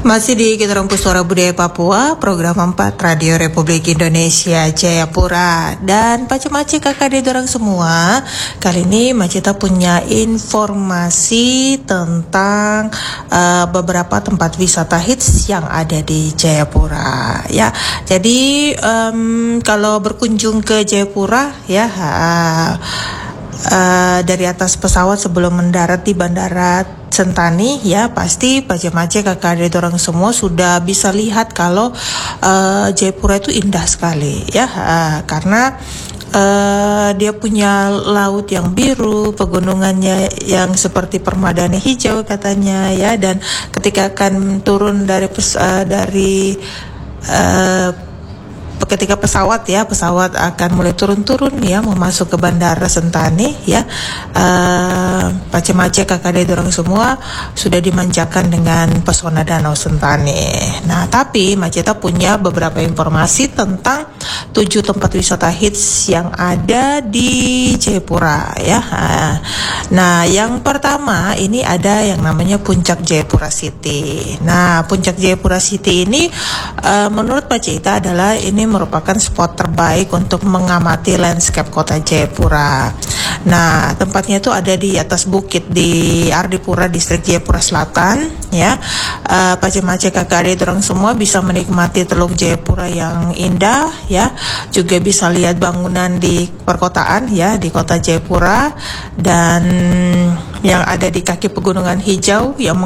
Masih di Kita Suara Budaya Papua, program 4 Radio Republik Indonesia Jayapura. Dan Pace-mace kakak dorang semua, kali ini Macita punya informasi tentang beberapa tempat wisata hits yang ada di Jayapura. Ya, jadi kalau berkunjung ke Jayapura ya, dari atas pesawat sebelum mendarat di Bandara Sentani ya, pasti Pace-mace kakak adik orang semua sudah bisa lihat kalau Jayapura itu indah sekali ya, karena dia punya laut yang biru, pegunungannya yang seperti permadani hijau katanya ya, dan ketika akan turun ketika pesawat akan mulai turun ya, mau masuk ke Bandara Sentani ya, Pace-mace kakak adik orang semua sudah dimanjakan dengan pesona Danau Sentani. Nah, tapi Macita punya beberapa informasi tentang 7 tempat wisata hits yang ada di Jayapura ya. Nah, yang pertama ini ada yang namanya Puncak Jayapura City. Nah, Puncak Jayapura City ini menurut Macita adalah ini merupakan spot terbaik untuk mengamati landscape kota Jayapura. Nah, tempatnya itu ada di atas bukit di Ardipura, distrik Jayapura Selatan ya. Pace-mace kakak adik orang semua bisa menikmati Teluk Jayapura yang indah ya. Juga bisa lihat bangunan di perkotaan ya, di kota Jayapura, dan yang ada di kaki pegunungan hijau yang